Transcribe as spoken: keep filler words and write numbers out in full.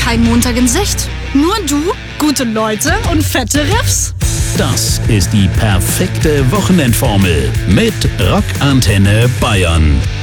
kein Montag in Sicht. Nur du, gute Leute und fette Riffs. Das ist die perfekte Wochenendformel mit Rock Antenne Bayern.